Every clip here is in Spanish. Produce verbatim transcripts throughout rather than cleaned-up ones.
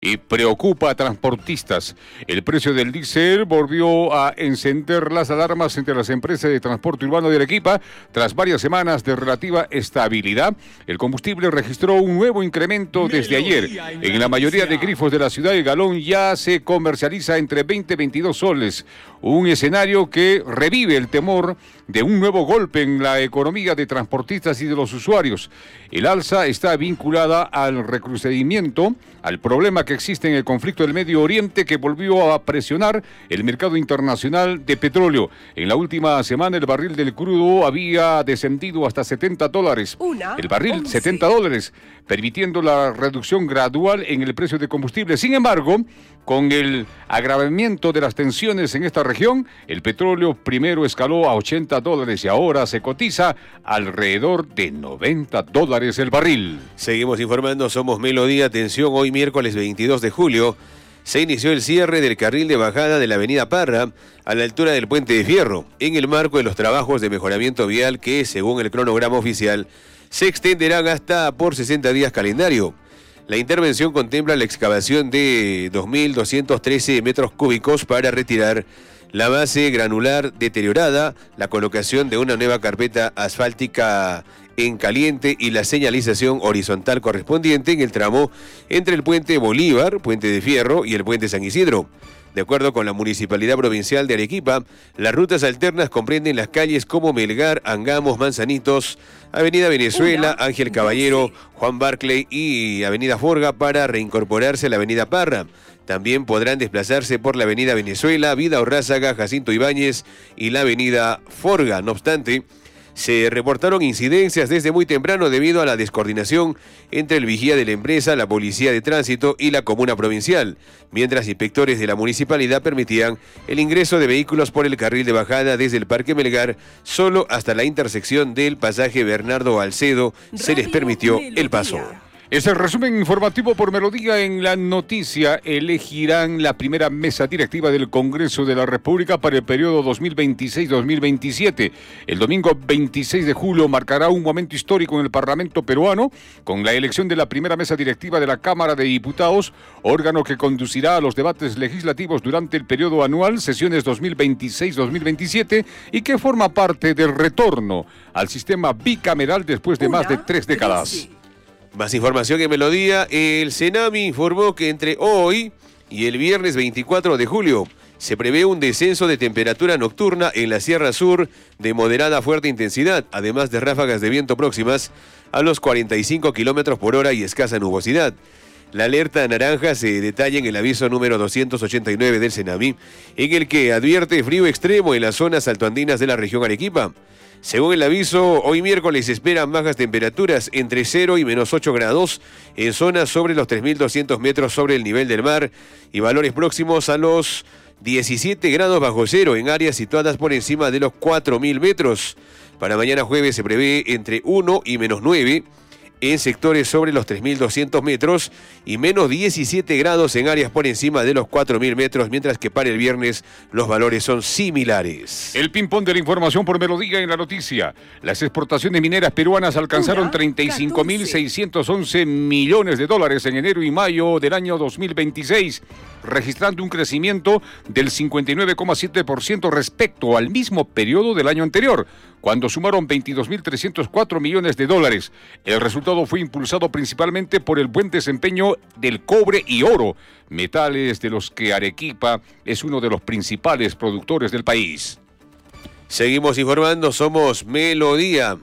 Y preocupa a transportistas. El precio del diésel volvió a encender las alarmas entre las empresas de transporte urbano de Arequipa. Tras varias semanas de relativa estabilidad, el combustible registró un nuevo incremento desde ayer. En la mayoría de grifos de la ciudad, el galón ya se comercializa entre veinte y veintidós soles. Un escenario que revive el temor de un nuevo golpe en la economía de transportistas y de los usuarios. El alza está vinculada al recrudecimiento, al problema que existe en el conflicto del Medio Oriente, que volvió a presionar el mercado internacional de petróleo. En la última semana el barril del crudo había descendido hasta setenta dólares. Una, el barril once. setenta dólares, permitiendo la reducción gradual en el precio de combustible. Sin embargo, con el agravamiento de las tensiones en esta región, el petróleo primero escaló a ochenta dólares y ahora se cotiza alrededor de noventa dólares el barril. Seguimos informando, somos Melodía. Atención, hoy miércoles veintidós de julio se inició el cierre del carril de bajada de la avenida Parra a la altura del Puente de Fierro, en el marco de los trabajos de mejoramiento vial que, según el cronograma oficial, se extenderán hasta por sesenta días calendario. La intervención contempla la excavación de dos mil doscientos trece metros cúbicos para retirar la base granular deteriorada, la colocación de una nueva carpeta asfáltica en caliente y la señalización horizontal correspondiente en el tramo entre el puente Bolívar, Puente de Fierro y el puente San Isidro. De acuerdo con la Municipalidad Provincial de Arequipa, las rutas alternas comprenden las calles como Melgar, Angamos, Manzanitos, Avenida Venezuela, Ángel Caballero, Juan Barclay y Avenida Forga para reincorporarse a la Avenida Parra. También podrán desplazarse por la Avenida Venezuela, Vida Orrázaga, Jacinto Ibáñez y la Avenida Forga. No obstante, se reportaron incidencias desde muy temprano debido a la descoordinación entre el vigía de la empresa, la policía de tránsito y la comuna provincial, mientras inspectores de la municipalidad permitían el ingreso de vehículos por el carril de bajada desde el Parque Melgar solo hasta la intersección del pasaje Bernardo Alcedo se les permitió el paso. Es el resumen informativo por Melodía. En la noticia, elegirán la primera mesa directiva del Congreso de la República para el periodo dos mil veintiséis dos mil veintisiete. El domingo veintiséis de julio marcará un momento histórico en el Parlamento peruano con la elección de la primera mesa directiva de la Cámara de Diputados, órgano que conducirá a los debates legislativos durante el periodo anual, sesiones dos mil veintiséis dos mil veintisiete, y que forma parte del retorno al sistema bicameral después de más de tres décadas. Más información en Melodía. El Senami informó que entre hoy y el viernes veinticuatro de julio se prevé un descenso de temperatura nocturna en la Sierra Sur de moderada a fuerte intensidad, además de ráfagas de viento próximas a los cuarenta y cinco kilómetros por hora y escasa nubosidad. La alerta naranja se detalla en el aviso número doscientos ochenta y nueve del Senami, en el que advierte frío extremo en las zonas altoandinas de la región Arequipa. Según el aviso, hoy miércoles se esperan bajas temperaturas entre cero y menos ocho grados en zonas sobre los tres mil doscientos metros sobre el nivel del mar y valores próximos a los diecisiete grados bajo cero en áreas situadas por encima de los cuatro mil metros. Para mañana jueves se prevé entre uno y menos nueve en sectores sobre los tres mil doscientos metros y menos diecisiete grados en áreas por encima de los cuatro mil metros, mientras que para el viernes los valores son similares. El ping-pong de la información por Melodía en la noticia. Las exportaciones mineras peruanas alcanzaron treinta y cinco mil seiscientos once millones de dólares en enero y mayo del año dos mil veintiséis, registrando un crecimiento del cincuenta y nueve coma siete por ciento respecto al mismo periodo del año anterior, cuando sumaron veintidós mil trescientos cuatro millones de dólares. El resultado fue impulsado principalmente por el buen desempeño del cobre y oro, metales de los que Arequipa es uno de los principales productores del país. Seguimos informando, somos Melodía.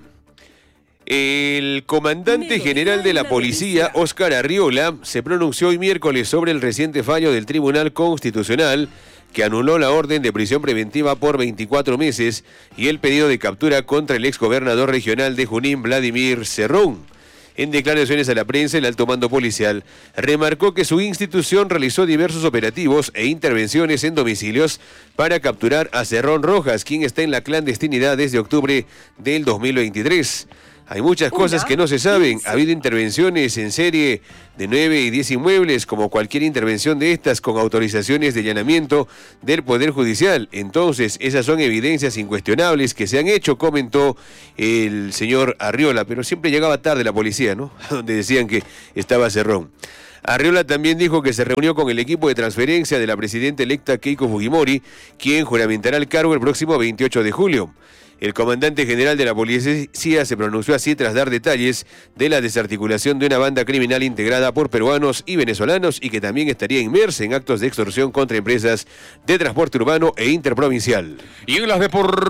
El comandante general de la policía, Óscar Arriola, se pronunció hoy miércoles sobre el reciente fallo del Tribunal Constitucional que anuló la orden de prisión preventiva por veinticuatro meses y el pedido de captura contra el exgobernador regional de Junín, Vladimir Cerrón. En declaraciones a la prensa, el alto mando policial remarcó que su institución realizó diversos operativos e intervenciones en domicilios para capturar a Cerrón Rojas, quien está en la clandestinidad desde octubre del dos mil veintitrés. Hay muchas cosas que no se saben. Ha habido intervenciones en serie de nueve y diez inmuebles, como cualquier intervención de estas, con autorizaciones de allanamiento del Poder Judicial. Entonces, esas son evidencias incuestionables que se han hecho, comentó el señor Arriola, pero siempre llegaba tarde la policía, ¿no? Donde decían que estaba Cerrón. Arriola también dijo que se reunió con el equipo de transferencia de la presidenta electa Keiko Fujimori, quien juramentará el cargo el próximo veintiocho de julio. El comandante general de la policía se pronunció así tras dar detalles de la desarticulación de una banda criminal integrada por peruanos y venezolanos y que también estaría inmersa en actos de extorsión contra empresas de transporte urbano e interprovincial. Y en las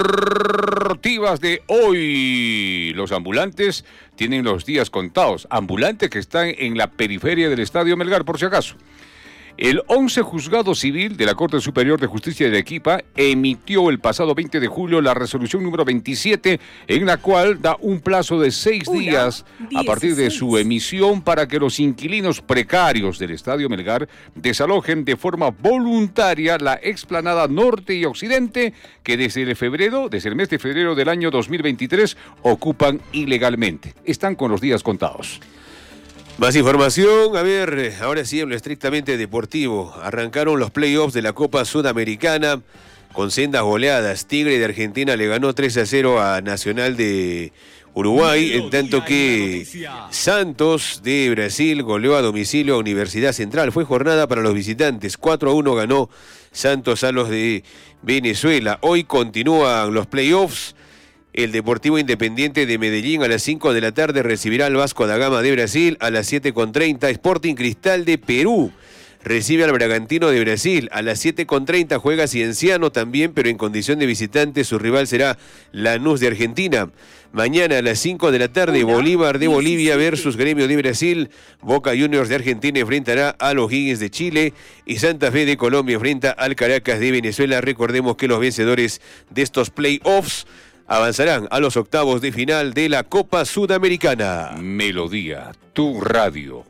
deportivas de hoy, los ambulantes tienen los días contados. Ambulantes que están en la periferia del Estadio Melgar, por si acaso. El once Juzgado Civil de la Corte Superior de Justicia de Arequipa emitió el pasado veinte de julio la resolución número veintisiete, en la cual da un plazo de seis días a partir de su emisión para que los inquilinos precarios del Estadio Melgar desalojen de forma voluntaria la explanada norte y occidente que desde el febrero, desde el mes de febrero del año dos mil veintitrés ocupan ilegalmente. Están con los días contados. Más información, a ver, ahora sí en lo estrictamente deportivo. Arrancaron los playoffs de la Copa Sudamericana con sendas goleadas. Tigre de Argentina le ganó tres a cero a Nacional de Uruguay, en tanto que Santos de Brasil goleó a domicilio a Universidad Central. Fue jornada para los visitantes, cuatro a uno ganó Santos a los de Venezuela. Hoy continúan los playoffs. El Deportivo Independiente de Medellín a las cinco de la tarde recibirá al Vasco da Gama de Brasil. A las siete con treinta, Sporting Cristal de Perú recibe al Bragantino de Brasil. A las siete con treinta juega Cienciano también, pero en condición de visitante. Su rival será Lanús de Argentina. Mañana a las cinco de la tarde, Bolívar de Bolivia versus Gremio de Brasil. Boca Juniors de Argentina enfrentará a los O'Higgins de Chile. Y Santa Fe de Colombia enfrenta al Caracas de Venezuela. Recordemos que los vencedores de estos playoffs avanzarán a los octavos de final de la Copa Sudamericana. Melodía, tu radio,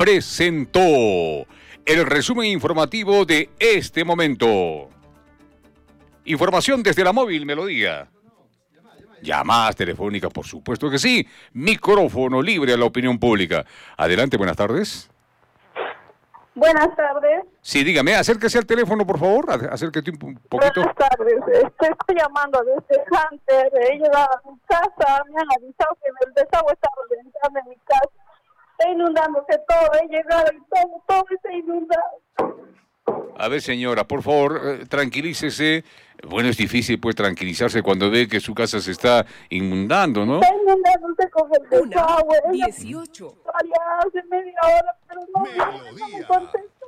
presentó el resumen informativo de este momento. Información desde la móvil, Melodía. Llamadas telefónicas, por supuesto que sí. Micrófono libre a la opinión pública. Adelante, buenas tardes. Buenas tardes. Sí, dígame, acérquese al teléfono, por favor. Acérquete un poquito. Buenas tardes. Estoy llamando desde Hunter. He llegado a mi casa. Me han avisado que el desagüe está reventando en mi casa. Está inundándose todo. He llegado y todo, todo está inundado. A ver, señora, por favor, eh, tranquilícese. Bueno, es difícil, pues, tranquilizarse cuando ve que su casa se está inundando, ¿no? Está inundándose con el desagüe. dieciocho. Hace media hora, pero no, no me contesto.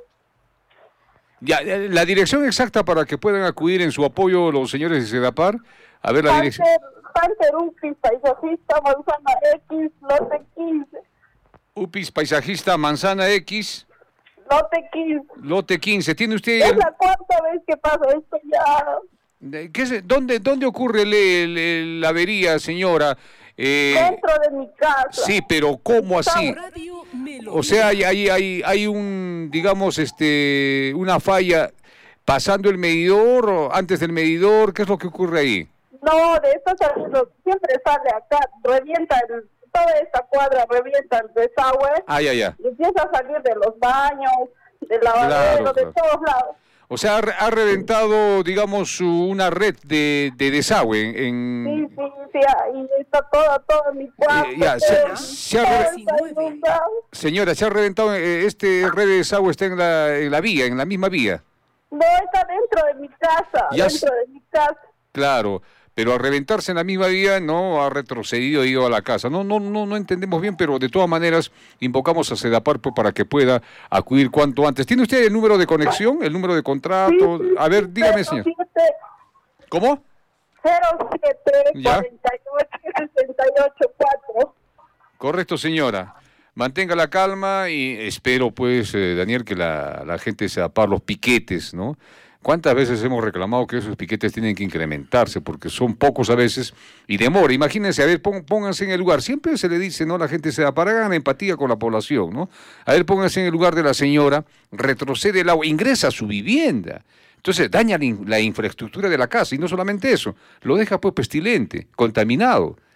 Ya, la dirección exacta para que puedan acudir en su apoyo los señores de Sedapar. A ver la dirección. Hunter Upis, paisajista, manzana X, lote quince. Upis, paisajista, manzana X. Lote quince. Lote quince. ¿Tiene usted...? Es la cuarta vez que pasa esto ya. ¿Qué es, dónde, ¿Dónde ocurre el, el, el, la avería, señora? Eh, Dentro de mi casa. Sí, pero ¿cómo así? O sea, hay, hay, hay, hay un, digamos, este, una falla pasando el medidor o antes del medidor. ¿Qué es lo que ocurre ahí? No, de esto siempre sale acá, revienta el, toda esta cuadra, revienta el desagüe. Ah, ya, ya. Y empieza a salir de los baños, del lavadero, claro, de claro. todos lados. O sea, ha, ha reventado, digamos, una red de, de desagüe en... Sí, sí, sí, y está todo, todo en mi cuarto. Eh, ya, se, se ha re... Señora, ¿se ha reventado eh, este red de desagüe? ¿Está en la, en la vía, en la misma vía? No, está dentro de mi casa, ya dentro de mi casa. Claro, pero al reventarse en la misma vía no ha retrocedido y ido a la casa. No, no, no, no entendemos bien, pero de todas maneras invocamos a Sedapar para que pueda acudir cuanto antes. ¿Tiene usted el número de conexión, el número de contrato? Sí, sí, a ver, dígame, señor. ¿Cómo? cero siete cuarenta y ocho sesenta y ocho cuatro. Correcto, señora. Mantenga la calma y espero, pues, eh, Daniel, que la, la gente se apar los piquetes, ¿no? ¿Cuántas veces hemos reclamado que esos piquetes tienen que incrementarse? Porque son pocos a veces y demora. Imagínense, a ver, pónganse en el lugar. Siempre se le dice, ¿no? La gente se apara, hagan empatía con la población, ¿no? A ver, pónganse en el lugar de la señora, retrocede el agua, ingresa a su vivienda. Entonces daña la infraestructura de la casa y no solamente eso, lo deja pues pestilente, contaminado.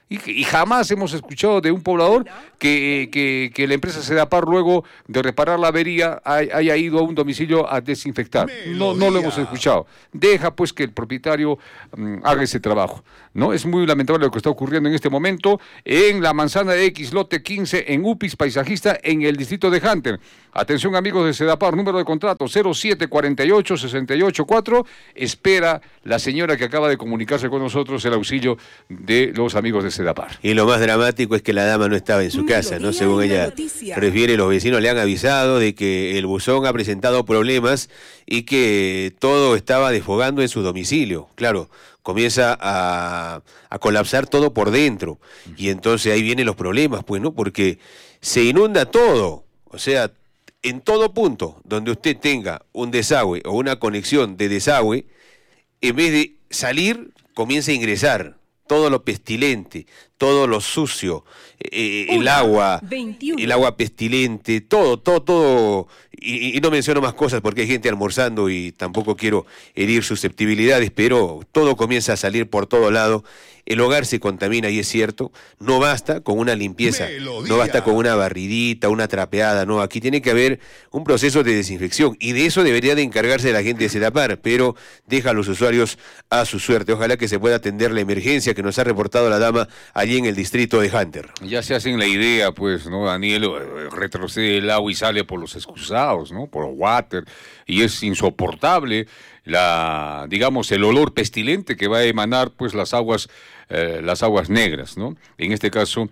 Y, y jamás hemos escuchado de un poblador que, que, que la empresa Sedapar, luego de reparar la avería, haya ido a un domicilio a desinfectar. No, no lo hemos escuchado. Deja pues que el propietario um, haga ese trabajo, ¿no? Es muy lamentable lo que está ocurriendo en este momento en la manzana de X, lote quince, en Upis Paisajista, en el distrito de Hunter. Atención, amigos de Sedapar, número de contrato cero siete cuarenta y ocho, sesenta y ocho cuatro. Espera la señora que acaba de comunicarse con nosotros el auxilio de los amigos de Sedapar. Y lo más dramático es que la dama no estaba en su casa, ¿no? Según ella refiere, los vecinos le han avisado de que el buzón ha presentado problemas y que todo estaba desfogando en su domicilio. Claro, comienza a, a colapsar todo por dentro. Y entonces ahí vienen los problemas, pues, ¿no? Porque se inunda todo. O sea, en todo punto donde usted tenga un desagüe o una conexión de desagüe, en vez de salir, comienza a ingresar todo lo pestilente, todo lo sucio, eh, el agua, veintiuno. El agua pestilente, todo, todo, todo, y, y no menciono más cosas porque hay gente almorzando y tampoco quiero herir susceptibilidades, pero todo comienza a salir por todo lado, el hogar se contamina y es cierto, no basta con una limpieza, Melodía. No basta con una barridita, una trapeada, no, aquí tiene que haber un proceso de desinfección y de eso debería de encargarse la gente de Sedapar, pero deja a los usuarios a su suerte, ojalá que se pueda atender la emergencia que nos ha reportado la dama allí en el distrito de Hunter. Ya se hacen la idea, pues, ¿no, Daniel? Retrocede el agua y sale por los excusados, ¿no? Por water, y es insoportable la, digamos, el olor pestilente que va a emanar, pues, las aguas, eh, las aguas negras, ¿no? En este caso,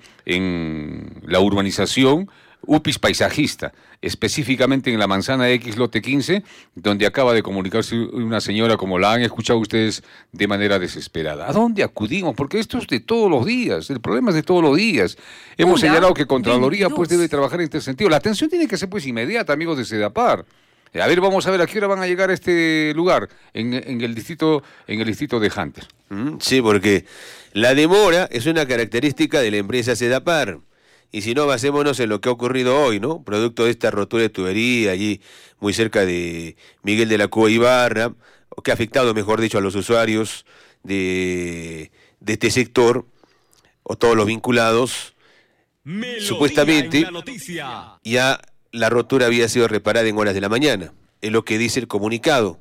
en la urbanización Upis Paisajista, específicamente en la manzana X, lote quince, donde acaba de comunicarse una señora, como la han escuchado ustedes, de manera desesperada. ¿A dónde acudimos? Porque esto es de todos los días, el problema es de todos los días. Hemos Una, señalado que Contraloría veintidós. Pues debe trabajar en este sentido. La atención tiene que ser pues inmediata, amigos de Sedapar. A ver, vamos a ver a qué hora van a llegar a este lugar, en, en el distrito, en el distrito de Hunter. Sí, porque la demora es una característica de la empresa Sedapar. Y si no, basémonos en lo que ha ocurrido hoy, ¿no? Producto de esta rotura de tubería allí muy cerca de Miguel de la Cuba Ibarra, que ha afectado, mejor dicho, a los usuarios de, de este sector, o todos los vinculados. Melodía. Supuestamente la ya la rotura había sido reparada en horas de la mañana, es lo que dice el comunicado,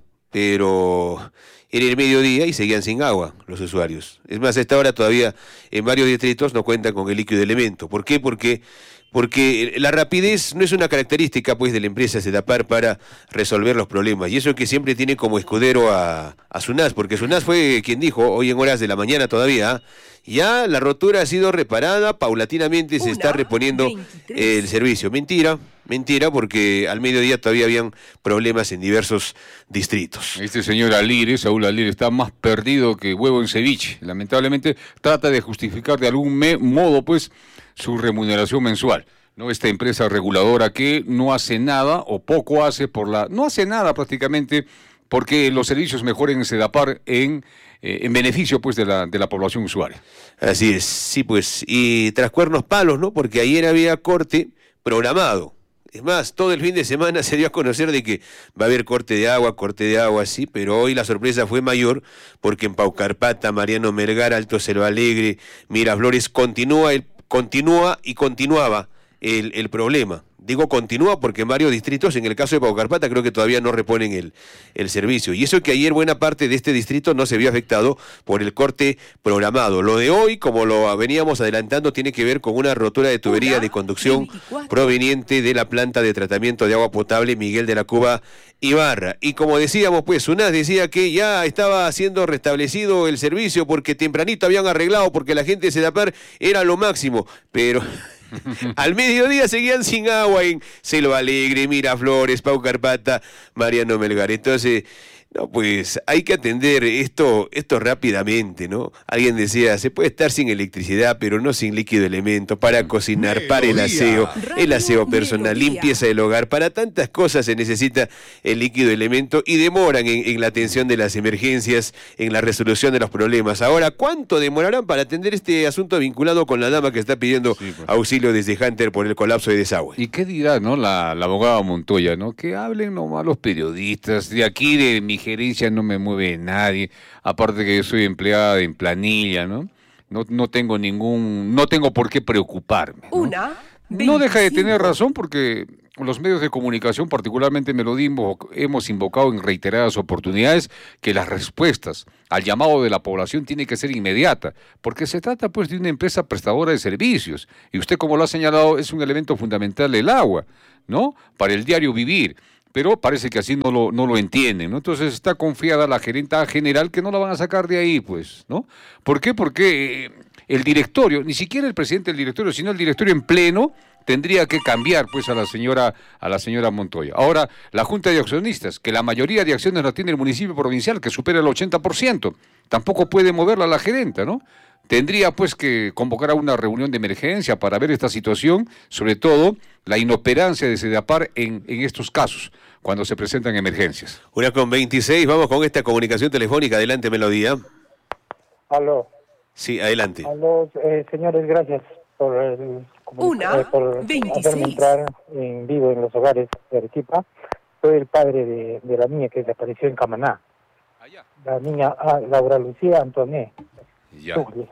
pero era el mediodía y seguían sin agua los usuarios. Es más, a esta hora todavía en varios distritos no cuentan con el líquido de elemento. ¿Por qué? Porque, porque la rapidez no es una característica pues de la empresa Sedapar para resolver los problemas. Y eso que siempre tiene como escudero a, a SUNAS, porque SUNAS fue quien dijo, hoy en horas de la mañana todavía, ya la rotura ha sido reparada, paulatinamente se está reponiendo veintitrés. El servicio. Mentira, mentira, porque al mediodía todavía habían problemas en diversos distritos. Este señor Alire, Saúl Alire, está más perdido que huevo en ceviche. Lamentablemente trata de justificar de algún me- modo, pues, su remuneración mensual. ¿No? Esta empresa reguladora que no hace nada, o poco hace por la... No hace nada prácticamente porque los servicios mejoren en Sedapar en... Eh, en beneficio pues de la, de la población usuaria. Así es, sí pues, y tras cuernos palos, ¿no? Porque ayer había corte programado. Es más, todo el fin de semana se dio a conocer de que va a haber corte de agua, corte de agua, sí, pero hoy la sorpresa fue mayor porque en Paucarpata, Mariano Melgar, Alto Selva Alegre, Miraflores, continúa, el, continúa y continuaba el, el problema. Digo continúa porque en varios distritos, en el caso de Paucarpata, creo que todavía no reponen el, el servicio. Y eso que ayer buena parte de este distrito no se vio afectado por el corte programado. Lo de hoy, como lo veníamos adelantando, tiene que ver con una rotura de tubería de conducción proveniente de la planta de tratamiento de agua potable Miguel de la Cuba Ibarra. Y como decíamos, pues, SUNAS decía que ya estaba siendo restablecido el servicio porque tempranito habían arreglado, porque la gente de Sedapar era lo máximo, pero... al mediodía seguían sin agua en Selva Alegre, Miraflores, Paucarpata, Mariano Melgar. Entonces, no, pues hay que atender esto, esto rápidamente, ¿no? Alguien decía, se puede estar sin electricidad, pero no sin líquido elemento, para cocinar, Melodía. Para el aseo, el aseo personal, Melodía. Limpieza del hogar, para tantas cosas se necesita el líquido elemento y demoran en, en la atención de las emergencias, en la resolución de los problemas. Ahora, ¿cuánto demorarán para atender este asunto vinculado con la dama que está pidiendo sí, pues. auxilio desde Hunter por el colapso de desagüe? ¿Y qué dirá, no, la, la abogada Montoya, no? Que hablen nomás los periodistas, de aquí de mi gerencia no me mueve nadie, aparte que yo soy empleada en planilla, ¿no? no, no tengo ningún, no tengo por qué preocuparme, ¿no? Una, no deja de tener veinticinco. razón porque los medios de comunicación, particularmente Melodimbo, hemos invocado en reiteradas oportunidades que las respuestas al llamado de la población tienen que ser inmediata, porque se trata pues de una empresa prestadora de servicios, y usted, como lo ha señalado, es un elemento fundamental el agua, ¿no? Para el diario vivir. Pero parece que así no lo, no lo entienden, ¿no? Entonces está confiada la gerenta general que no la van a sacar de ahí, pues, ¿no? ¿Por qué? Porque eh, el directorio, ni siquiera el presidente del directorio, sino el directorio en pleno, tendría que cambiar, pues, a la señora, a la señora Montoya. Ahora, la Junta de Accionistas, que la mayoría de acciones la tiene el municipio provincial, que supera el ochenta por ciento, tampoco puede moverla la gerenta, ¿no? Tendría pues que convocar a una reunión de emergencia para ver esta situación, sobre todo la inoperancia de SEDAPAR en, en estos casos, cuando se presentan emergencias. Una con veintiséis, vamos con esta comunicación telefónica. Adelante, Melodía. Aló. Sí, adelante. Aló, eh, señores, gracias por, el, Una, eh, por veintiséis. hacerme entrar en vivo en los hogares de Arequipa. Soy el padre de, de la niña que desapareció en Camaná. La niña ah, Laura Lucía Antoné. Ya.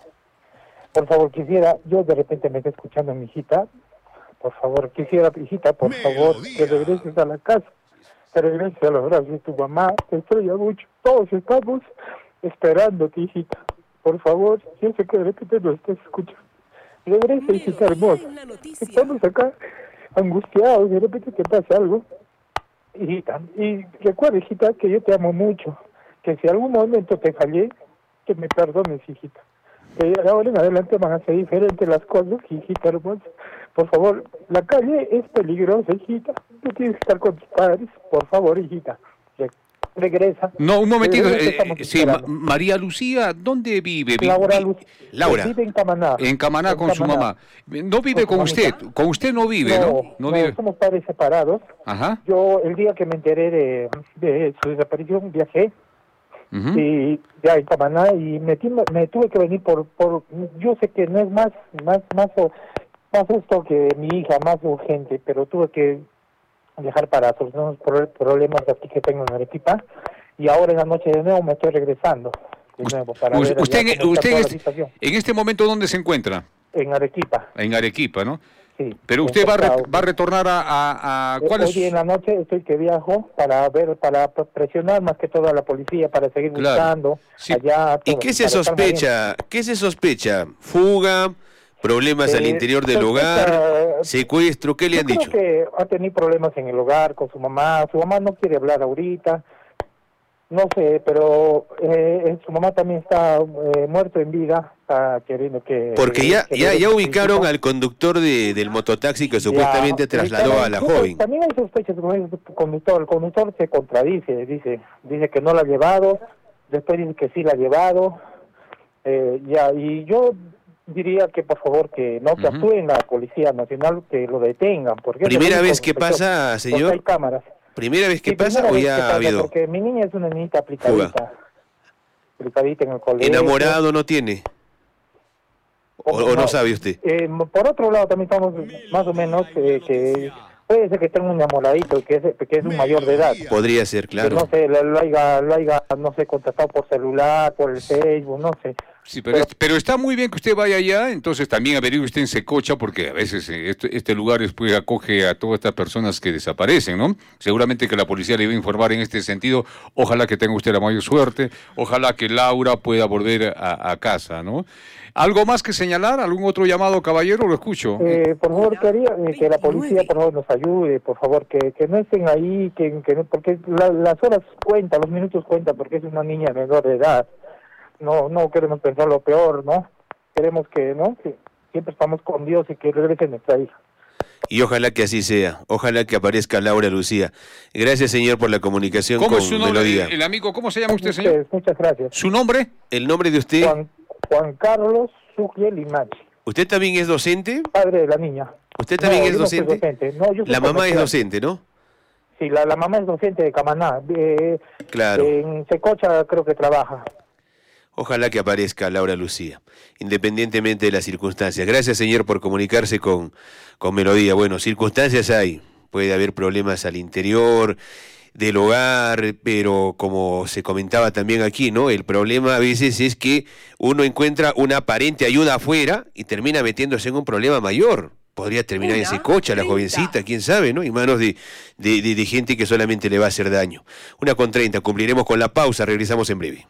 Por favor, quisiera, yo de repente me estoy escuchando mi hijita, por favor, quisiera, hijita, por favor, que regreses a la casa, que regreses a los brazos de tu mamá, te extraña mucho, todos estamos esperándote, hijita, por favor, yo sé que de repente no estás escuchando, regresa, hijita hermosa, En la noticia. estamos acá angustiados, de repente te pasa algo, hijita, y recuerda, hijita, que yo te amo mucho, que si algún momento te fallé, que me perdones, hijita. Que de ahora en adelante van a ser diferentes las cosas, hijita hermosa. Por favor, la calle es peligrosa, hijita. Tú tienes que estar con tus padres. Por favor, hijita. Re- regresa. No, un momentito. Regresa, eh, estamos sí, Ma- esperando. María Lucía, ¿dónde vive? Vi- Laura, vi- Luz, Laura. vive en Camaná. En Camaná En con su Camaná. mamá. No vive Con con su usted. mamita. Con usted no vive, ¿no? No, No no, vive. somos padres separados. Ajá. Yo, el día que me enteré de, de su desaparición, viajé. Ujú. Y ya en Camaná y me, tu- me tuve que venir por por yo sé que no es más más más o- más justo que mi hija, más urgente, pero tuve que viajar para solucionar unos pro- problemas aquí que tengo en Arequipa y ahora en la noche de nuevo me estoy regresando de nuevo para Us- ver usted, allá en, cómo está usted en, toda la este, situación. en este momento, ¿dónde se encuentra? En Arequipa, En Arequipa, ¿no? sí. Pero en usted va a, re- Cocao. va a retornar a... a, a- ¿cuál Hoy es? en la noche estoy que viajo para ver, para presionar más que todo a la policía para seguir Claro. buscando Sí. allá. ¿Y todo, qué se para estar bien. sospecha? ¿Qué se sospecha? ¿Fuga? ¿Problemas al Eh, interior del sospecha- hogar? ¿Secuestro? ¿Qué le Yo han creo dicho? que ha tenido problemas en el hogar con su mamá. Su mamá no quiere hablar ahorita. No sé, pero eh, su mamá también está eh, muerto en vida. Está queriendo que... Porque ya, que ya, le- ya ubicaron que- al conductor de, del mototaxi que Ya, supuestamente trasladó también- a la incluso joven. También hay sospechas con el conductor. El conductor se contradice. Dice dice que no la ha llevado. Después dice que sí la ha llevado. Eh, ya, y yo diría que por favor que no que Ujú. actúen la Policía Nacional, que lo detengan. Porque es el ¿Primera único vez que sospechoso, pasa, porque señor? hay cámaras. ¿Primera vez que Sí, pasa primera o vez que ya ha pasa, habido? Porque mi niña es una niñita aplicadita. Aplicadita en el colegio. ¿Enamorado no tiene? ¿O, o no sabe usted? Eh, por otro lado, también estamos más o menos eh, que puede ser que tenga un enamoradito, que es, que es un mayor de edad. Podría ser, Que no claro. sé, lo, lo haya, lo haya, no sé, contactado por celular, por el Facebook, no sé. Sí, pero, es- pero está muy bien que usted vaya allá, entonces también averigüe usted en Secocha, porque a veces eh, este, este lugar después acoge a todas estas personas que desaparecen, ¿no? Seguramente que la policía le va a informar en este sentido. Ojalá que tenga usted la mayor suerte, ojalá que Laura pueda volver a, a casa, ¿no? ¿Algo más que señalar? ¿Algún otro llamado, caballero? Lo escucho. Eh, por favor, quería eh, que la policía, por favor, nos ayude, por favor, que, que no estén ahí, que, que no- porque la- las horas cuentan, los minutos cuentan, porque es una niña menor de edad. No, no queremos pensar lo peor, ¿no? Queremos que, ¿no? Que siempre estamos con Dios y que regrese nuestra hija. Y ojalá que así sea. Ojalá que aparezca Laura Lucía. Gracias, señor, por la comunicación ¿Cómo con es su nombre? Melodía. El, el amigo, ¿cómo se llama usted, señor? Ustedes, muchas gracias. ¿Su nombre? ¿El nombre de usted? Juan, Juan Carlos Sugiel Limachi, ¿Usted también es docente? padre de la niña. ¿Usted también No, es yo no soy docente? No, yo soy La mamá es comerciante. docente, ¿no? Sí, la, la mamá es docente de Camaná. Eh, Claro. En Secocha creo que trabaja. Ojalá que aparezca Laura Lucía, independientemente de las circunstancias. Gracias, señor, por comunicarse con, con Melodía. Bueno, circunstancias hay. Puede haber problemas al interior. del hogar, pero como se comentaba también aquí, ¿no? El problema a veces es que uno encuentra una aparente ayuda afuera y termina metiéndose en un problema mayor. Podría terminar ese coche, la jovencita, quién sabe, ¿no? En manos de, de, de, de gente que solamente le va a hacer daño. Una con treinta, cumpliremos con la pausa, regresamos en breve.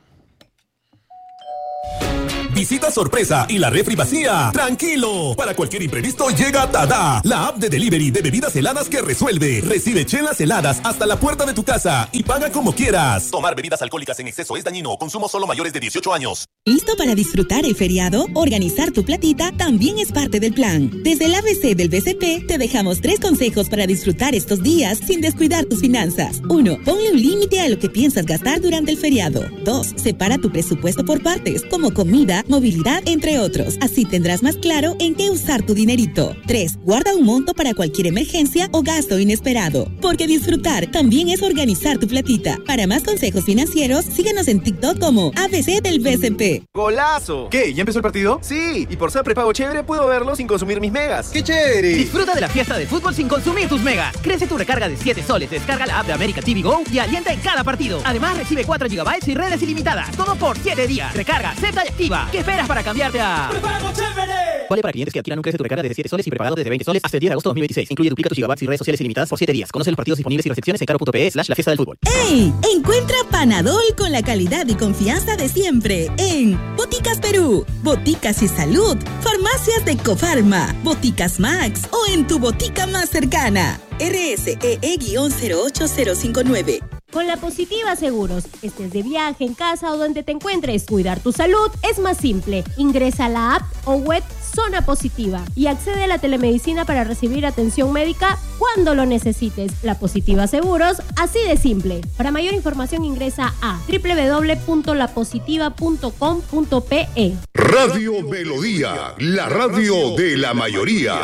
Visita sorpresa y la refri vacía. Tranquilo. Para cualquier imprevisto llega Tada, la app de delivery de bebidas heladas que resuelve. Recibe chelas heladas hasta la puerta de tu casa y paga como quieras. Tomar bebidas alcohólicas en exceso es dañino. Consumo solo mayores de dieciocho años. ¿Listo para disfrutar el feriado? Organizar tu platita también es parte del plan. Desde el A B C del B C P te dejamos tres consejos para disfrutar estos días sin descuidar tus finanzas. Uno, ponle un límite a lo que piensas gastar durante el feriado. Dos, separa tu presupuesto por partes, como comida, movilidad, entre otros. Así tendrás más claro en qué usar tu dinerito. Tres, guarda un monto para cualquier emergencia o gasto inesperado. Porque disfrutar también es organizar tu platita. Para más consejos financieros, síguenos en TikTok como A B C del B C P. ¡Golazo! ¿Qué? ¿Ya empezó el partido? Sí, y por ser prepago chévere puedo verlo sin consumir mis megas. ¡Qué chévere! Disfruta de la fiesta del fútbol sin consumir tus megas. Crece tu recarga de siete soles, descarga la app de América T V Go y alienta en cada partido. Además recibe cuatro gigabytes y redes ilimitadas. Todo por siete días. Recarga, acepta y activa. ¿Qué esperas para cambiarte a prepago chévere? Vale para clientes que adquieran un Crece tu recarga desde siete soles y prepagado desde veinte soles hasta el diez de agosto de dos mil veintiséis. Incluye duplica tus gigabytes y redes sociales ilimitadas por siete días. Conoce los partidos disponibles y recepciones en caro.pe slash la fiesta del fútbol. ¡Ey! Encuentra Panadol con la calidad y confianza de siempre en Boticas Perú, Boticas y Salud, Farmacias de Cofarma, Boticas Max o en tu botica más cercana. R S E E cero ocho cero cinco nueve. Con La Positiva Seguros, estés de viaje, en casa o donde te encuentres, cuidar tu salud es más simple. Ingresa a la app o web Zona Positiva y accede a la telemedicina para recibir atención médica cuando lo necesites. La Positiva Seguros, así de simple. Para mayor información ingresa a doble u doble u doble u punto la positiva punto com punto pe. Radio Melodía, la radio de la mayoría.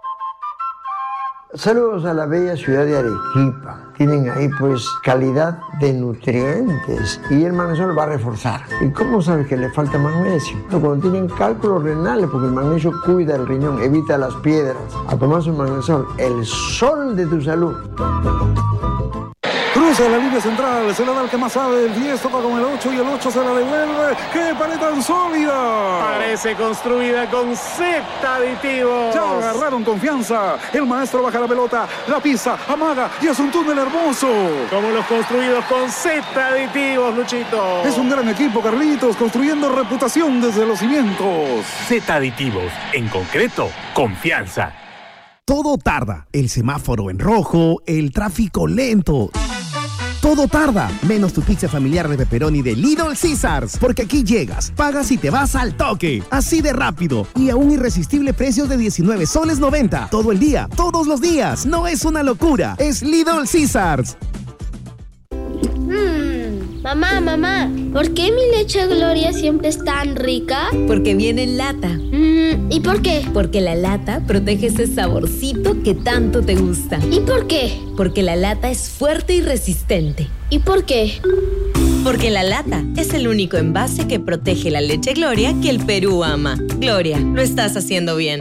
Saludos a la bella ciudad de Arequipa. Tienen ahí pues calidad de nutrientes y el magnesio va a reforzar. ¿Y cómo sabes que le falta magnesio? Cuando tienen cálculos renales, porque el magnesio cuida el riñón, evita las piedras. A tomar su magnesio, el sol de tu salud. Cruza la línea central, se la da al que más sabe, el diez toca con el ocho y el ocho se la devuelve. ¡Qué pared tan sólida! Parece construida con Z aditivos. Ya agarraron confianza. El maestro baja la pelota, la pisa, amaga y es un túnel hermoso. Como los construidos con Z aditivos, Luchito. Es un gran equipo, Carlitos, construyendo reputación desde los cimientos. Z aditivos, en concreto, confianza. Todo tarda, el semáforo en rojo, el tráfico lento. Todo tarda, menos tu pizza familiar de pepperoni de Little Caesars, porque aquí llegas, pagas y te vas al toque, así de rápido y a un irresistible precio de diecinueve soles noventa, todo el día, todos los días. No es una locura, es Little Caesars. Mm, mamá, mamá, ¿por qué mi leche Gloria siempre es tan rica? Porque viene en lata. Mm, ¿y por qué? Porque la lata protege ese saborcito que tanto te gusta. ¿Y por qué? Porque la lata es fuerte y resistente. ¿Y por qué? Porque la lata es el único envase que protege la leche Gloria que el Perú ama. Gloria, lo estás haciendo bien.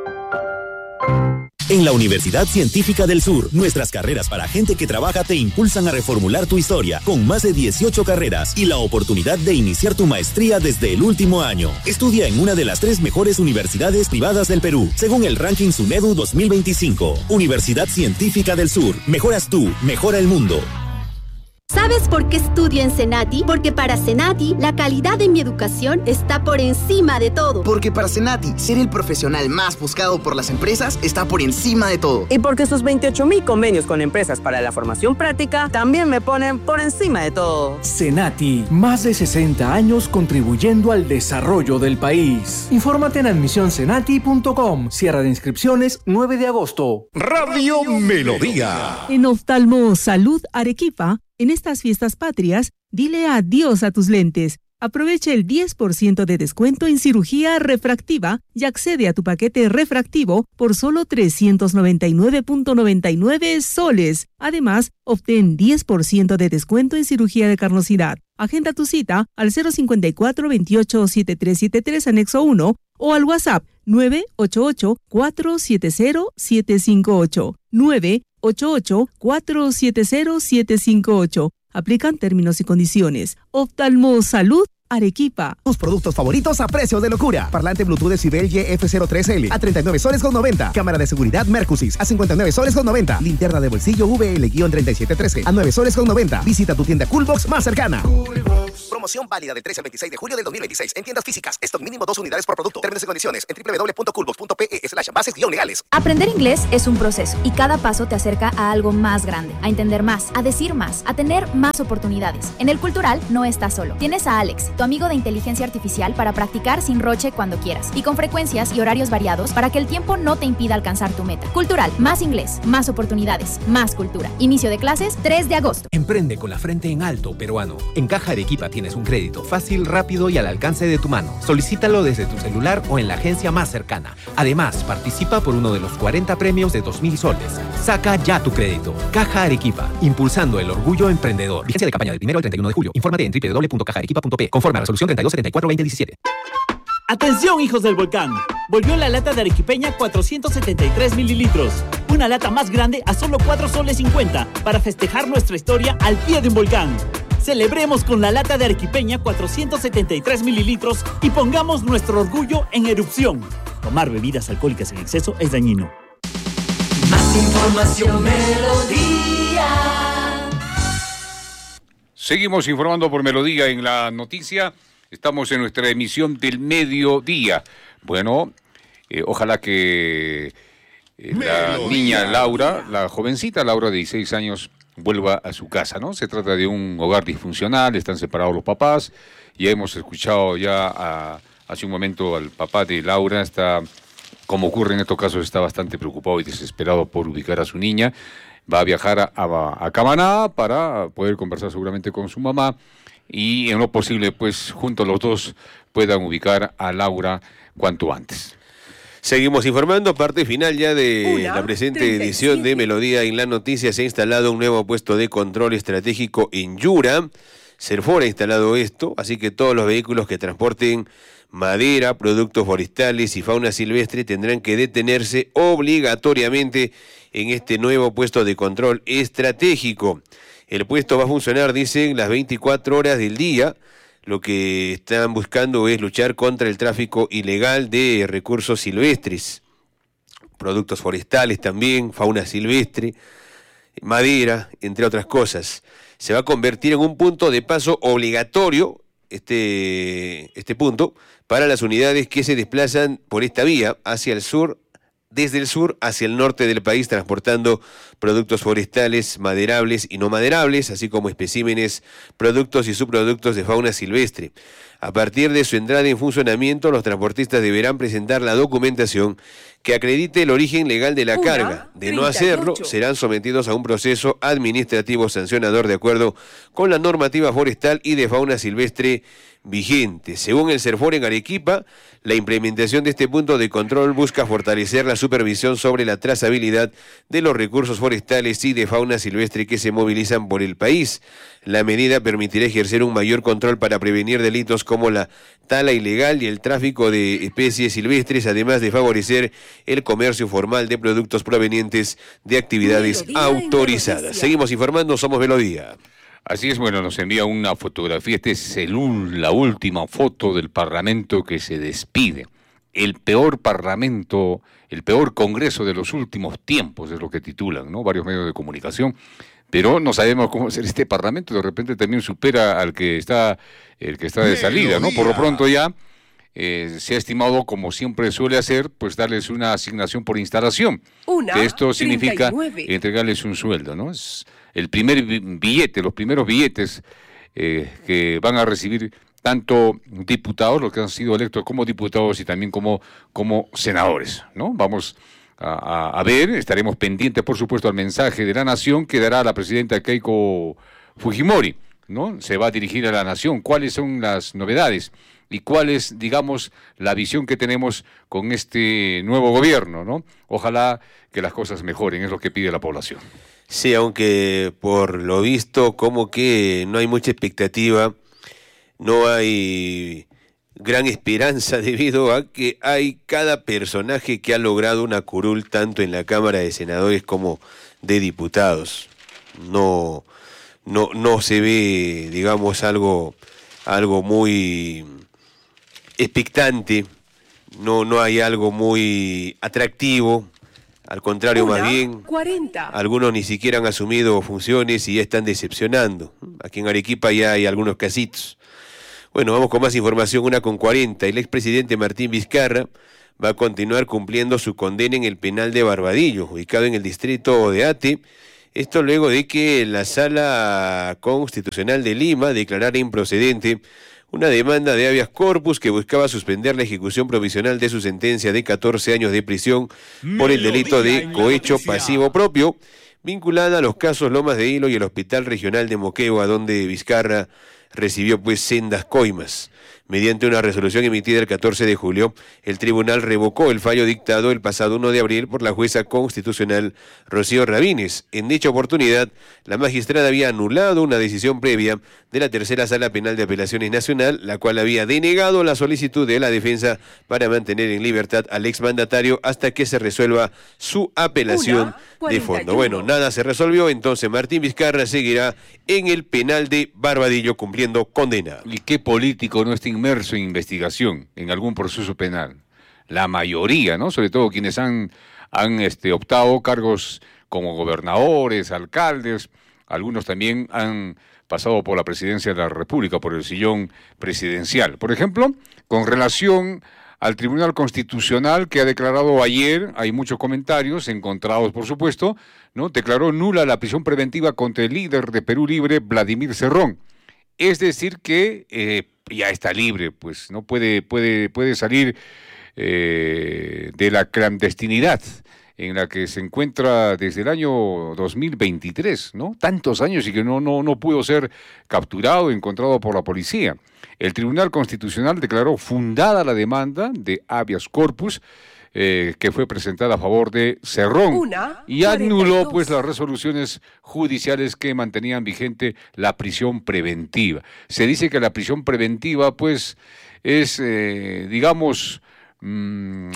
En la Universidad Científica del Sur, nuestras carreras para gente que trabaja te impulsan a reformular tu historia, con más de dieciocho carreras y la oportunidad de iniciar tu maestría desde el último año. Estudia en una de las tres mejores universidades privadas del Perú, según el ranking SUNEDU dos mil veinticinco. Universidad Científica del Sur. Mejoras tú, mejora el mundo. ¿Sabes por qué estudio en Senati? Porque para Senati, la calidad de mi educación está por encima de todo. Porque para Senati, ser el profesional más buscado por las empresas está por encima de todo. Y porque sus veintiocho mil convenios con empresas para la formación práctica también me ponen por encima de todo. Senati, más de sesenta años contribuyendo al desarrollo del país. Infórmate en admisión senati punto com. Cierre de inscripciones nueve de agosto. Radio Melodía. En Oftalmo Salud Arequipa, en estas fiestas patrias, dile adiós a tus lentes. Aprovecha el diez por ciento de descuento en cirugía refractiva y accede a tu paquete refractivo por solo trescientos noventa y nueve punto noventa y nueve soles. Además, obtén diez por ciento de descuento en cirugía de carnosidad. Agenda tu cita al cero cinco cuatro, veintiocho, setenta y tres setenta y tres anexo uno o al WhatsApp nueve ocho ocho, cuatro siete cero, siete cinco ocho. nueve ocho ocho, cuatro siete cero, siete cinco ocho. Aplican términos y condiciones. Oftalmosalud Arequipa. Tus productos favoritos a precio de locura. Parlante Bluetooth Decibel Y F cero tres L a treinta y nueve soles con noventa. Cámara de seguridad Mercusys a cincuenta y nueve soles con noventa. Linterna de bolsillo V L treinta y siete trece a nueve soles con noventa. Visita tu tienda Coolbox más cercana. Promoción válida del trece al veintiséis de julio del dos mil veintiséis en tiendas físicas. Stock mínimo dos unidades por producto. Términos y condiciones en doble u doble u doble u punto coolbox punto pe e slash bases guión legales. Aprender inglés es un proceso y cada paso te acerca a algo más grande, a entender más, a decir más, a tener más oportunidades. En el Cultural no estás solo. Tienes a Alex, tu amigo de inteligencia artificial, para practicar sin roche cuando quieras y con frecuencias y horarios variados para que el tiempo no te impida alcanzar tu meta. Cultural, más inglés, más oportunidades, más cultura. Inicio de clases tres de agosto. Emprende con la frente en alto, peruano. En Caja Arequipa tienes un crédito fácil, rápido y al alcance de tu mano. Solicítalo desde tu celular o en la agencia más cercana. Además, participa por uno de los cuarenta premios de dos mil soles. Saca ya tu crédito. Caja Arequipa, impulsando el orgullo emprendedor. Vigencia de campaña del primero al treinta y uno de julio. Infórmate en doble u doble u doble u punto caja arequipa punto pe. Conforme a resolución treinta y dos setenta y cuatro veinte diecisiete. Atención, hijos del volcán. Volvió la lata de arequipeña cuatrocientos setenta y tres mililitros. Una lata más grande a solo cuatro soles cincuenta para festejar nuestra historia al pie de un volcán. Celebremos con la lata de arequipeña cuatrocientos setenta y tres mililitros y pongamos nuestro orgullo en erupción. Tomar bebidas alcohólicas en exceso es dañino. Más información, Melodía. Seguimos informando por Melodía en la noticia. Estamos en nuestra emisión del mediodía. Bueno, eh, ojalá que eh, la niña Laura, la jovencita Laura de dieciséis años, vuelva a su casa, ¿no? Se trata de un hogar disfuncional, están separados los papás. Ya hemos escuchado ya a, hace un momento al papá de Laura, está, como ocurre en estos casos, está bastante preocupado y desesperado por ubicar a su niña. Va a viajar a, a, a Camaná para poder conversar seguramente con su mamá y en lo posible, pues, juntos los dos puedan ubicar a Laura cuanto antes. Seguimos informando, parte final ya de Una, la presente treinta y siete. Edición de Melodía en la Noticia. Se ha instalado un nuevo puesto de control estratégico en Yura. Serfor ha instalado esto, así que todos los vehículos que transporten madera, productos forestales y fauna silvestre tendrán que detenerse obligatoriamente en este nuevo puesto de control estratégico. El puesto va a funcionar, dicen, las veinticuatro horas del día. Lo que están buscando es luchar contra el tráfico ilegal de recursos silvestres, productos forestales también, fauna silvestre, madera, entre otras cosas. Se va a convertir en un punto de paso obligatorio, este, este punto, para las unidades que se desplazan por esta vía hacia el sur, desde el sur hacia el norte del país, transportando productos forestales, maderables y no maderables, así como especímenes, productos y subproductos de fauna silvestre. A partir de su entrada en funcionamiento, los transportistas deberán presentar la documentación que acredite el origen legal de la Una, carga. De no hacerlo, serán sometidos a un proceso administrativo sancionador de acuerdo con la normativa forestal y de fauna silvestre vigente. Según el Serfor en Arequipa, la implementación de este punto de control busca fortalecer la supervisión sobre la trazabilidad de los recursos forestales y de fauna silvestre que se movilizan por el país. La medida permitirá ejercer un mayor control para prevenir delitos como la tala ilegal y el tráfico de especies silvestres, además de favorecer el comercio formal de productos provenientes de actividades Melodía autorizadas. Seguimos informando, somos Melodía. Así es, bueno, nos envía una fotografía. Esta es el, la última foto del Parlamento que se despide. El peor Parlamento, el peor Congreso de los últimos tiempos, es lo que titulan, ¿no? Varios medios de comunicación. Pero no sabemos cómo ser este Parlamento. De repente también supera al que está, el que está de salida, ¿no? Por lo pronto ya eh, se ha estimado, como siempre suele hacer, pues darles una asignación por instalación. Una, que esto significa treinta y nueve. Entregarles un sueldo, ¿no? Es el primer billete, los primeros billetes eh, que van a recibir tanto diputados, los que han sido electos como diputados y también como, como senadores, ¿no? Vamos a, a, a ver, estaremos pendientes, por supuesto, al mensaje de la Nación que dará la presidenta Keiko Fujimori, ¿no? Se va a dirigir a la Nación. ¿Cuáles son las novedades? Y cuál es, digamos, la visión que tenemos con este nuevo gobierno, ¿no? Ojalá que las cosas mejoren, es lo que pide la población. Sí, aunque por lo visto como que no hay mucha expectativa, no hay gran esperanza debido a que hay cada personaje que ha logrado una curul tanto en la Cámara de Senadores como de Diputados. No, no, no se ve, digamos, algo, algo muy expectante, no, no hay algo muy atractivo. Al contrario, Una, más bien, cuarenta. Algunos ni siquiera han asumido funciones y ya están decepcionando. Aquí en Arequipa ya hay algunos casitos. Bueno, vamos con más información, una con cuarenta. El expresidente Martín Vizcarra va a continuar cumpliendo su condena en el penal de Barbadillo, ubicado en el distrito de Ate. Esto luego de que la Sala Constitucional de Lima declarara improcedente una demanda de habeas corpus que buscaba suspender la ejecución provisional de su sentencia de catorce años de prisión por el delito de cohecho pasivo propio, vinculada a los casos Lomas de Hilo y el Hospital Regional de Moquegua, donde Vizcarra recibió pues sendas coimas. Mediante una resolución emitida el catorce de julio, el tribunal revocó el fallo dictado el pasado uno de abril por la jueza constitucional Rocío Rabines. En dicha oportunidad, la magistrada había anulado una decisión previa de la Tercera Sala Penal de Apelaciones Nacional, la cual había denegado la solicitud de la defensa para mantener en libertad al exmandatario hasta que se resuelva su apelación de fondo. Bueno, nada se resolvió, entonces Martín Vizcarra seguirá en el penal de Barbadillo cumpliendo condena. ¿Y qué político no está inmerso en investigación, en algún proceso penal? La mayoría, ¿no? Sobre todo quienes han, han este, optado cargos como gobernadores, alcaldes, algunos también han pasado por la presidencia de la República, por el sillón presidencial. Por ejemplo, con relación al Tribunal Constitucional, que ha declarado ayer, hay muchos comentarios encontrados, por supuesto, ¿no? Declaró nula la prisión preventiva contra el líder de Perú Libre, Vladimir Cerrón. Es decir que eh, ya está libre, pues no puede, puede, puede salir eh, de la clandestinidad en la que se encuentra desde el año dos mil veintitrés, ¿no? Tantos años y que no, no, no pudo ser capturado, encontrado por la policía. El Tribunal Constitucional declaró fundada la demanda de habeas corpus eh, que fue presentada a favor de Cerrón Una, y anuló pues las resoluciones judiciales que mantenían vigente la prisión preventiva. Se dice que la prisión preventiva pues es, eh, digamos, mmm,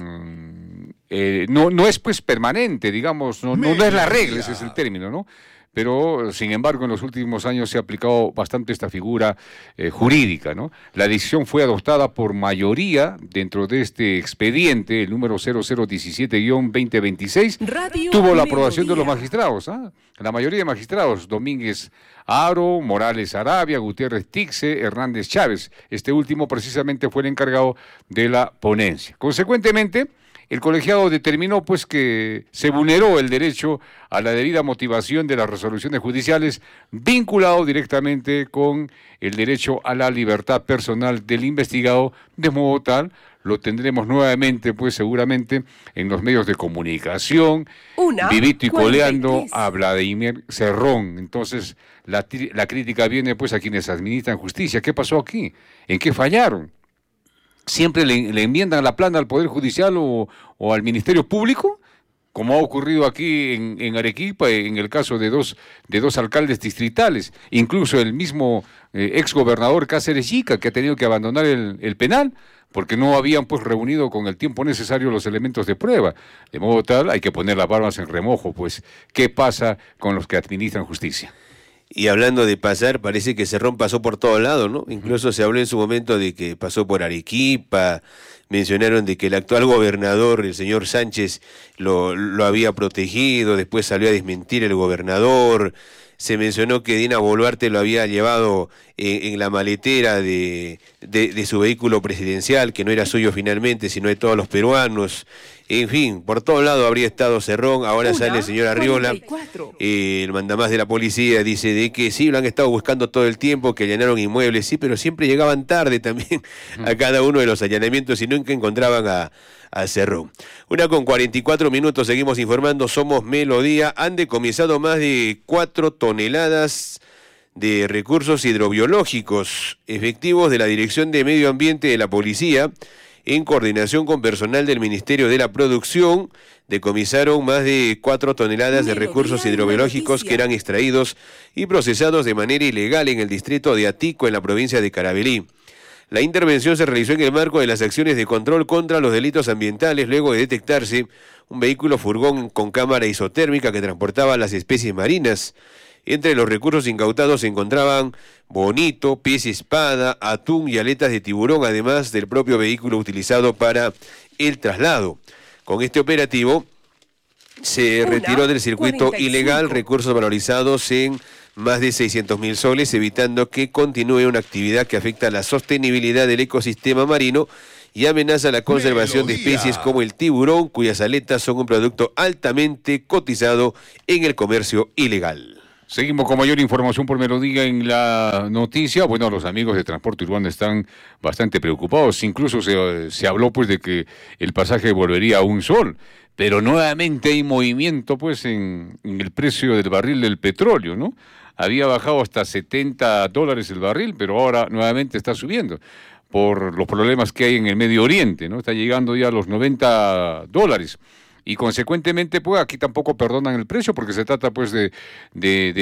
eh, no, no es pues permanente, digamos, no, no, no es la regla, ese es el término, ¿no? Pero, sin embargo, en los últimos años se ha aplicado bastante esta figura eh, jurídica, ¿no? La decisión fue adoptada por mayoría dentro de este expediente, el número cero cero diecisiete guión veinte veintiséis, tuvo la aprobación de los magistrados, ¿ah? La mayoría de magistrados, Domínguez Aro, Morales Arabia, Gutiérrez Tixe, Hernández Chávez. Este último precisamente fue el encargado de la ponencia. Consecuentemente, el colegiado determinó pues que se vulneró el derecho a la debida motivación de las resoluciones judiciales vinculado directamente con el derecho a la libertad personal del investigado, de modo tal, lo tendremos nuevamente pues seguramente en los medios de comunicación, Una, vivito y coleando a Vladimir Cerrón. Entonces la, la crítica viene pues a quienes administran justicia. ¿Qué pasó aquí? ¿En qué fallaron? ¿Siempre le, le enmiendan la plana al Poder Judicial o, o al Ministerio Público? Como ha ocurrido aquí en, en Arequipa, en el caso de dos, de dos alcaldes distritales, incluso el mismo eh, exgobernador Cáceres Yica, que ha tenido que abandonar el, el penal, porque no habían pues reunido con el tiempo necesario los elementos de prueba. De modo tal, hay que poner las barbas en remojo, pues, ¿qué pasa con los que administran justicia? Y hablando de pasar, parece que Cerrón pasó por todo lado, ¿no? Incluso se habló en su momento de que pasó por Arequipa, mencionaron de que el actual gobernador, el señor Sánchez, lo, lo había protegido, después salió a desmentir el gobernador, se mencionó que Dina Boluarte lo había llevado en, en la maletera de, de, de su vehículo presidencial, que no era suyo finalmente, sino de todos los peruanos. En fin, por todo lado habría estado Cerrón, ahora Una, sale el señor Arriola, eh, el mandamás de la policía, dice de que sí, lo han estado buscando todo el tiempo, que allanaron inmuebles, sí, pero siempre llegaban tarde también a cada uno de los allanamientos y nunca encontraban a, a Cerrón. Una con cuarenta y cuatro minutos, seguimos informando, somos Melodía, han decomisado más de cuatro toneladas de recursos hidrobiológicos efectivos de la Dirección de Medio Ambiente de la Policía, en coordinación con personal del Ministerio de la Producción, decomisaron más de cuatro toneladas de recursos hidrobiológicos que eran extraídos y procesados de manera ilegal en el distrito de Atico, en la provincia de Carabalí. La intervención se realizó en el marco de las acciones de control contra los delitos ambientales luego de detectarse un vehículo furgón con cámara isotérmica que transportaba las especies marinas. Entre los recursos incautados se encontraban bonito, pez espada, atún y aletas de tiburón, además del propio vehículo utilizado para el traslado. Con este operativo se retiró del circuito cuarenta y cinco ilegal recursos valorizados en más de seiscientos mil soles, evitando que continúe una actividad que afecta a la sostenibilidad del ecosistema marino y amenaza la conservación Melodía. de especies como el tiburón, cuyas aletas son un producto altamente cotizado en el comercio ilegal. Seguimos con mayor información por Melodía en la noticia. Bueno, los amigos de Transporte Urbano están bastante preocupados. Incluso se, se habló pues de que el pasaje volvería a un sol. Pero nuevamente hay movimiento pues en, en el precio del barril del petróleo, ¿no? Había bajado hasta setenta dólares el barril, pero ahora nuevamente está subiendo por los problemas que hay en el Medio Oriente, ¿no? Está llegando ya a los noventa dólares. Y consecuentemente, pues aquí tampoco perdonan el precio porque se trata pues de, de,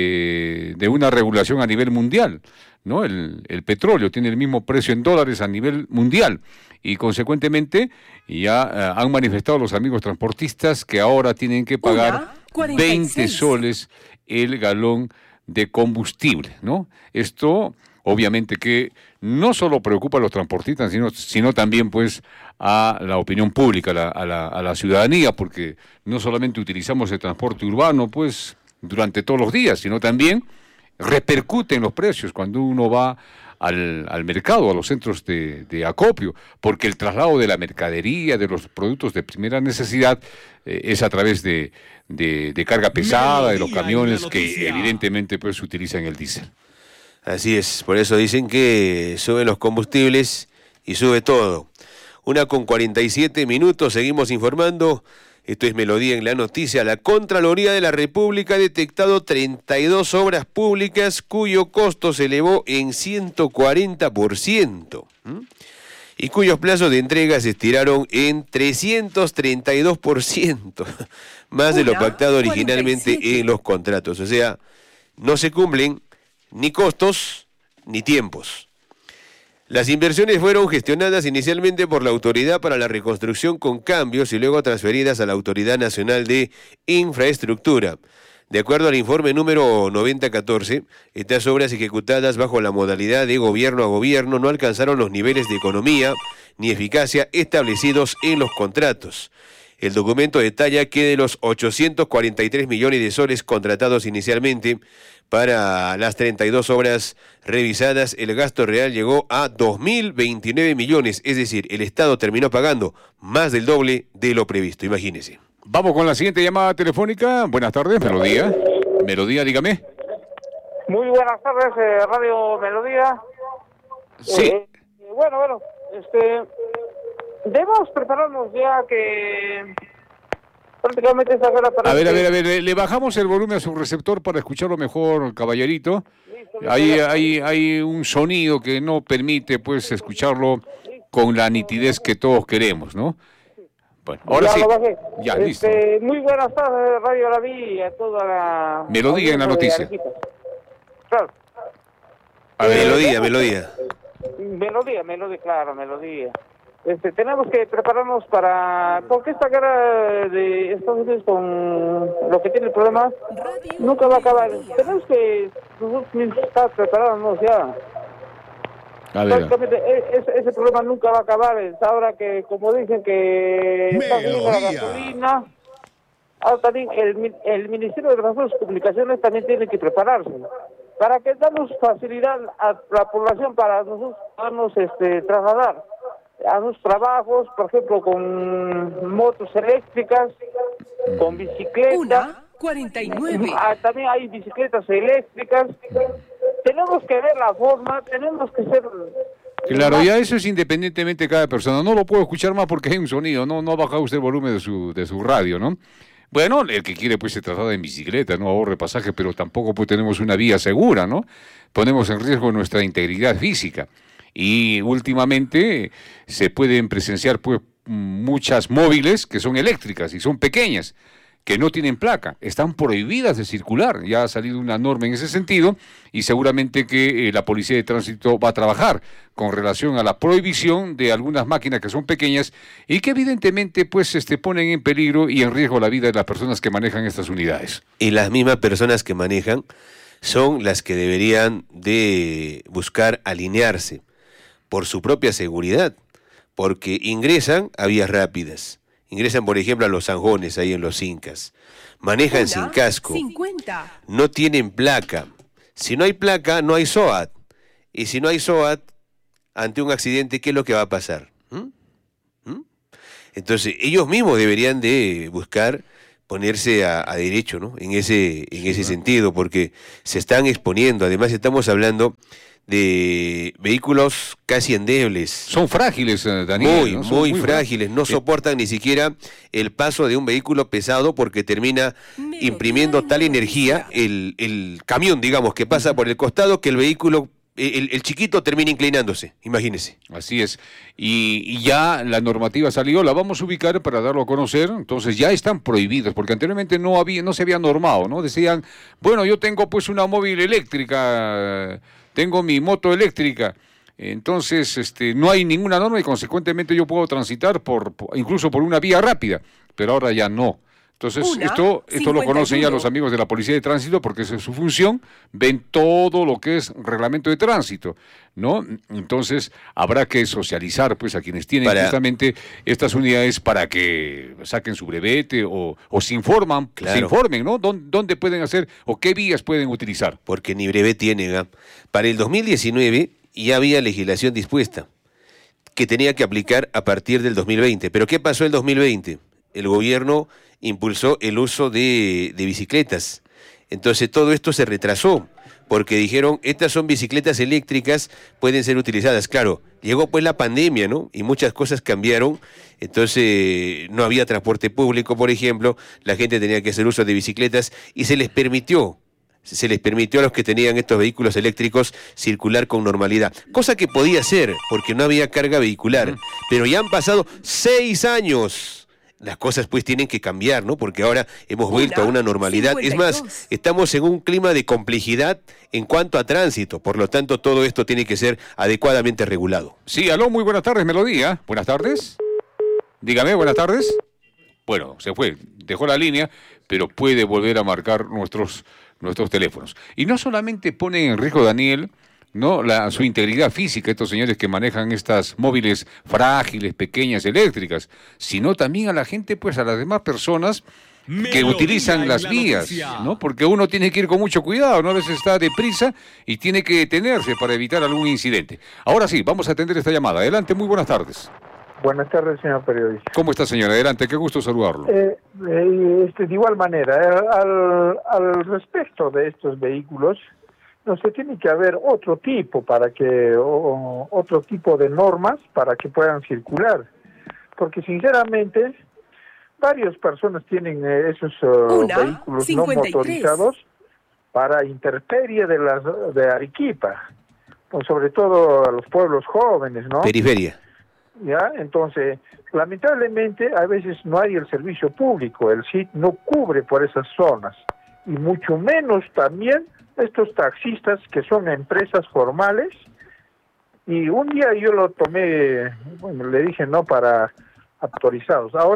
de, de una regulación a nivel mundial, ¿no? El, el petróleo tiene el mismo precio en dólares a nivel mundial y consecuentemente ya uh, han manifestado los amigos transportistas que ahora tienen que pagar veinte soles el galón de combustible, ¿no? Esto obviamente que no solo preocupa a los transportistas, sino, sino también pues a la opinión pública, a la, a, la, a la ciudadanía, porque no solamente utilizamos el transporte urbano pues durante todos los días, sino también repercute en los precios cuando uno va al, al mercado, a los centros de, de acopio, porque el traslado de la mercadería, de los productos de primera necesidad, eh, es a través de, de, de carga pesada, de los camiones que evidentemente pues utilizan el diésel. Así es, por eso dicen que suben los combustibles y sube todo. Una con cuarenta y siete minutos, seguimos informando. Esto es Melodía en la noticia. La Contraloría de la República ha detectado treinta y dos obras públicas cuyo costo se elevó en ciento cuarenta por ciento. ¿Mm? Y cuyos plazos de entrega se estiraron en trescientos treinta y dos por ciento, más de lo pactado originalmente en los contratos. O sea, no se cumplen ni costos ni tiempos. Las inversiones fueron gestionadas inicialmente por la Autoridad para la Reconstrucción con Cambios y luego transferidas a la Autoridad Nacional de Infraestructura. De acuerdo al informe número noventa catorce, estas obras ejecutadas bajo la modalidad de gobierno a gobierno no alcanzaron los niveles de economía ni eficacia establecidos en los contratos. El documento detalla que de los ochocientos cuarenta y tres millones de soles contratados inicialmente para las treinta y dos obras revisadas, el gasto real llegó a dos mil veintinueve millones, es decir, el Estado terminó pagando más del doble de lo previsto, imagínese. Vamos con la siguiente llamada telefónica. Buenas tardes, Melodía. Melodía, dígame. Muy buenas tardes, eh, Radio Melodía. Sí. Eh, bueno, bueno, este... debemos prepararnos ya que prácticamente esta hora para... A ver, a ver, a ver, le bajamos el volumen a su receptor para escucharlo mejor, caballerito. Hay, hay, hay un sonido que no permite, pues, escucharlo con la nitidez que todos queremos, ¿no? Bueno, ahora ya sí. Lo bajé. Ya, este, listo. Muy buenas tardes, Radio La Vi, y a toda la... Melodía en la noticia. Claro. A ver, Eh, melodía, melodía. Melodía, melodía, claro, melodía. Este, tenemos que prepararnos para... Porque esta guerra de Estados Unidos con lo que tiene el problema nunca va a acabar. Tenemos que nosotros mismos estar preparados ya. A ver. Prácticamente ese, ese problema nunca va a acabar. Es ahora que, como dicen, que está subiendo la gasolina. Ahora también el, el Ministerio de Transportes y Comunicaciones también tiene que prepararse para que damos facilidad a la población para nosotros podernos este, trasladar a los trabajos, por ejemplo, con motos eléctricas, con bicicletas. Una, cuarenta y nueve. Ah, también hay bicicletas eléctricas. Tenemos que ver la forma, tenemos que ser... Claro, ya eso es independientemente de cada persona. No lo puedo escuchar más porque hay un sonido, no, no ha bajado usted el volumen de su, de su radio, ¿no? Bueno, el que quiere pues se traslada en bicicleta, no ahorre pasaje, pero tampoco pues tenemos una vía segura, ¿no? Ponemos en riesgo nuestra integridad física. Y últimamente se pueden presenciar pues muchas móviles que son eléctricas y son pequeñas, que no tienen placa, están prohibidas de circular. Ya ha salido una norma en ese sentido y seguramente que eh, la Policía de Tránsito va a trabajar con relación a la prohibición de algunas máquinas que son pequeñas y que evidentemente pues este, ponen en peligro y en riesgo la vida de las personas que manejan estas unidades. Y las mismas personas que manejan son las que deberían de buscar alinearse por su propia seguridad, porque ingresan a vías rápidas. Ingresan, por ejemplo, a los zanjones, ahí en los Incas. Manejan Una, sin casco. cincuenta. No tienen placa. Si no hay placa, no hay S O A T. Y si no hay S O A T, ante un accidente, ¿qué es lo que va a pasar? ¿Mm? ¿Mm? Entonces, ellos mismos deberían de buscar ponerse a, a derecho, ¿no? En ese, en ese sentido, porque se están exponiendo. Además, estamos hablando de vehículos casi endebles. Son frágiles, Daniel. Muy, ¿no? muy, muy frágiles. No soportan ni siquiera el paso de un vehículo pesado porque termina imprimiendo tal energía el, el camión, digamos, que pasa por el costado que el vehículo, el, el chiquito termina inclinándose, imagínese. Así es. Y, y ya la normativa salió, la vamos a ubicar para darlo a conocer. Entonces ya están prohibidos, porque anteriormente no había, no se había normado, ¿no? Decían, bueno, yo tengo pues una móvil eléctrica, tengo mi moto eléctrica, entonces este, no hay ninguna norma y consecuentemente yo puedo transitar por, por incluso por una vía rápida, pero ahora ya no. Entonces Una, esto esto lo conocen ya los amigos de la Policía de Tránsito porque esa es su función, ven todo lo que es reglamento de tránsito, ¿no? Entonces habrá que socializar pues a quienes tienen para... justamente estas unidades para que saquen su brevete o, o se informan, claro. se informen, ¿no? ¿Dónde, ¿Dónde pueden hacer o qué vías pueden utilizar? Porque ni brevete tienen. ¿eh? Para el dos mil diecinueve ya había legislación dispuesta que tenía que aplicar a partir del dos mil veinte. ¿Pero qué pasó el dos mil veinte? El gobierno impulsó el uso de, de bicicletas. Entonces todo esto se retrasó, porque dijeron, estas son bicicletas eléctricas, pueden ser utilizadas. Claro, llegó pues la pandemia, ¿no? Y muchas cosas cambiaron, entonces no había transporte público, por ejemplo, la gente tenía que hacer uso de bicicletas y se les permitió, se les permitió a los que tenían estos vehículos eléctricos circular con normalidad. Cosa que podía ser, porque no había carga vehicular. Mm. Pero ya han pasado seis años. Las cosas pues tienen que cambiar, ¿no? Porque ahora hemos vuelto una, a una normalidad. cincuenta y dos. Es más, estamos en un clima de complejidad en cuanto a tránsito. Por lo tanto, todo esto tiene que ser adecuadamente regulado. Sí, aló, muy buenas tardes, Melodía. Buenas tardes. Dígame, buenas tardes. Bueno, se fue, dejó la línea, pero puede volver a marcar nuestros, nuestros teléfonos. Y no solamente pone en riesgo, Daniel, ¿no? La, su integridad física, estos señores que manejan estas móviles frágiles, pequeñas, eléctricas, sino también a la gente, pues a las demás personas que Melodía utilizan las vías, noticia. ¿no? Porque uno tiene que ir con mucho cuidado, ¿no? A veces está deprisa y tiene que detenerse para evitar algún incidente. Ahora sí, vamos a atender esta llamada. Adelante, muy buenas tardes. Buenas tardes, señor periodista. ¿Cómo está, señora? Adelante, qué gusto saludarlo. Eh, eh, este, de igual manera, al, al respecto de estos vehículos, no se tiene que haber otro tipo para que o, otro tipo de normas para que puedan circular, porque sinceramente varias personas tienen eh, esos uh, Una, vehículos cincuenta y tres. No motorizados para intemperie de las de Arequipa, pues sobre todo a los pueblos jóvenes, ¿no? Periferia. Ya, entonces lamentablemente a veces no hay el servicio público, el S I T no cubre por esas zonas y mucho menos también estos taxistas que son empresas formales. Y un día yo lo tomé, bueno, le dije no para autorizados, ahora